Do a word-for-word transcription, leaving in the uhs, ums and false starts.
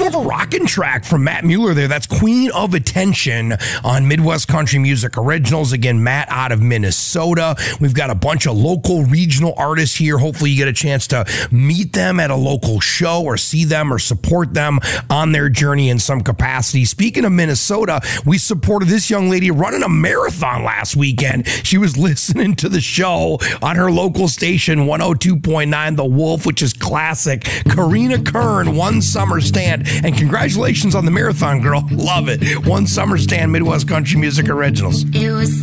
of a rockin' track from Matt Mueller there. That's Queen of Attention on Midwest Country Music Originals. Again, Matt out of Minnesota. We've got a bunch of local regional artists here. Hopefully you get a chance to meet them at a local show or see them or support them on their journey in some capacity. Speaking of Minnesota, we supported this young lady running a marathon last weekend. She was listening to the show on her local station, one oh two point nine The Wolf, which is classic. Karina Kern, One Summer Stand. And congratulations on the marathon, girl. Love it. One Summer Stand, Midwest Country Music Originals. It was